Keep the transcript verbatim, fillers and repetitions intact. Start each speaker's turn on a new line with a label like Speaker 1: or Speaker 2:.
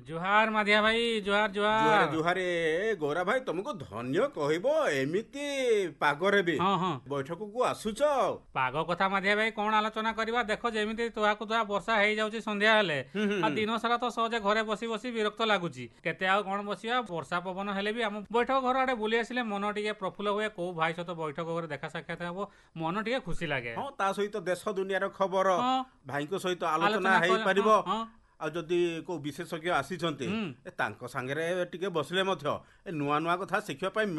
Speaker 1: जुहार माधिया भाई जुहार
Speaker 2: जुहारे
Speaker 1: जुहार।
Speaker 2: जुहारे ଗୌରା ଭାଇ ତମକୁ ଧନ୍ୟ କହିବ ଏମିତି ପାଗରେ ବି
Speaker 1: ହଁ ହଁ
Speaker 2: ବୈଠକକୁ ଆସୁଛ।
Speaker 1: ପାଗ କଥା ମାଧିଆ ଭାଇ କଣ ଆଲୋଚନା କରିବା ଦେଖ ଯେମିତି ତୁହାକୁ ତୁହା ବର୍ଷା ହେଇଯାଉଛି ସନ୍ଧ୍ୟା ହେଲେ
Speaker 2: ହୁଁ, ହୁଁ,
Speaker 1: ଆଉ
Speaker 2: ହୁଁ।
Speaker 1: ଦିନ ସାରା ତ ସହଜେ ଘରେ ବସି ବସି ବିରକ୍ତ ଲାଗୁଛି କେତେ ଆଉ କଣ ବସିବା ବର୍ଷା ପବନ ହେଲେ ବି ଆମ ବୈଠକ ଘର ଆଡେ ବୁଲି ଆସିଲେ ମନ ଟିକେ ପ୍ରଫୁଲ୍ଲ ହୁଏ କୋଉ ଭାଇ ସହିତ ବୈଠକ ଘରେ ଦେଖା ସାକ୍ଷାତ ହବ ମନ ଟିକେ ଖୁସି ଲାଗେ।
Speaker 2: ହଁ ତା ସହିତ ଦେଶ ଦୁନିଆର ଖବର
Speaker 1: ହଁ
Speaker 2: ଭାଇଙ୍କ ସହିତ ଆଲୋଚନା
Speaker 1: ଆଲୋଚନା କଲେ ହଁ
Speaker 2: ହେଇପାରିବ।
Speaker 1: ହଁ
Speaker 2: ଆଉ ଯଦି କୋଉ ବିଶେଷଜ୍ଞ ଆସିଛନ୍ତି
Speaker 1: ହୁଁ
Speaker 2: ଏ ତାଙ୍କ ସାଙ୍ଗରେ ଟିକେ ବସିଲେ ମଧ୍ୟ ଏ ନୂଆ ନୂଆ କଥା ଶିଖିବା ପାଇଁ